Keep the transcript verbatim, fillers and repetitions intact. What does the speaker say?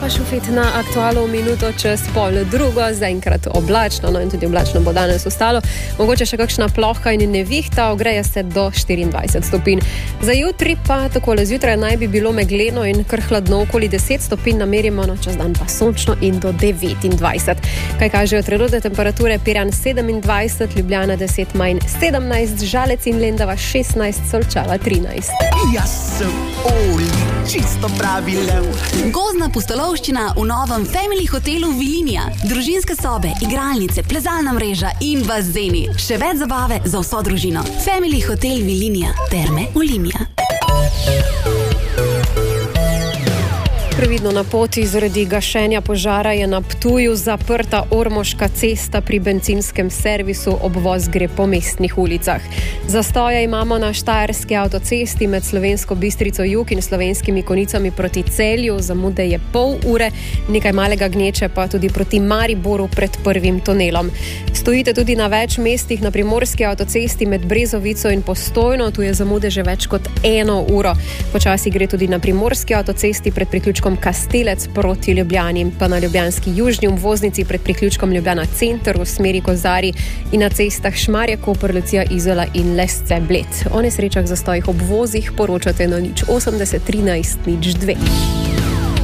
pa šufit na aktualno minuto čez pol drugo, zaenkrat oblačno, no in tudi oblačno bo danes ostalo. Mogoče še kakšna ploha in nevihta, ogreje se do štiriindvajset stopinj. Za jutri pa takole zjutraj naj bi bilo megleno in kar hladno, okoli deset stopinj namerimo, no čez dan pa sončno in do devetindvajset. Kaj kažejo trenutne temperature? Piran sedemindvajset, Ljubljana deset, manj sedemnajst, Žalec in Lendava šestnajst, Solčava trinajst. Jaz sem Oli, čisto pravi lev. Gozdna pustolovščina v novem Family hotelu Vilinija. Družinske sobe, igralnice, plezalna mreža in bazeni. Še več zabave za vso družino. Family hotel Vilinija. Terme Olimia. Previdno na poti, zaradi gašenja požara je na Ptuju zaprta Ormoška cesta pri bencinskem servisu, obvoz gre po mestnih ulicah. Zastoje imamo na štajerski avtocesti med Slovensko Bistrico jug in Slovenskimi Konicami proti Celju, zamude je pol ure, nekaj malega gneče pa tudi proti Mariboru pred prvim tunelom. Stojite tudi na več mestih na primorski avtocesti med Brezovico in Postojno, tu je zamude že več kot eno uro. Počasi gre tudi na primorski avtocesti pred priključkom Kastelec proti Ljubljani, pa na ljubljanski južni obvoznici pred priključkom Ljubljana center v smeri Kozari in na cestah Šmarje, Koper, Lucija, Izola in Lesce, Bled. O nesrečah, zastojih, obvozih poročate na nič osemdeset trinajst nič dve.